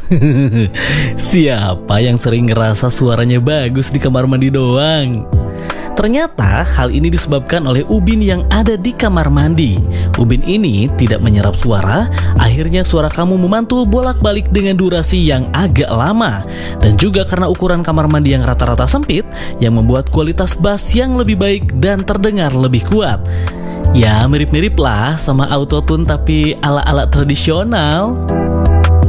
Siapa yang sering ngerasa suaranya bagus di kamar mandi doang? Ternyata hal ini disebabkan oleh ubin yang ada di kamar mandi. Ubin ini tidak menyerap suara, akhirnya suara kamu memantul bolak-balik dengan durasi yang agak lama. Dan juga karena ukuran kamar mandi yang rata-rata sempit, yang membuat kualitas bass yang lebih baik dan terdengar lebih kuat. Ya mirip-mirip lah sama autotune tapi ala-ala tradisional.